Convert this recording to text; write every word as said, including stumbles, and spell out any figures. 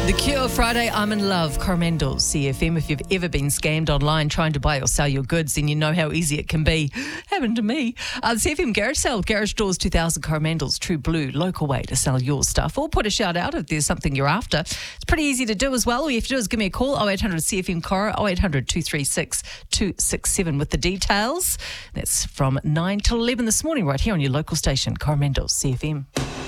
The Cure Friday, I'm in love. Coromandel, C F M. If you've ever been scammed online trying to buy or sell your goods, then you know how easy it can be. Happened to me. Uh, the C F M Garage Sale, Garage Doors two thousand, Coromandel's True Blue, local way to sell your stuff. Or put a shout out if there's something you're after. It's pretty easy to do as well. All you have to do is give me a call, oh eight hundred C F M Cora, oh eight hundred two three six two six seven with the details. That's from nine till eleven this morning right here on your local station, Coromandel, C F M.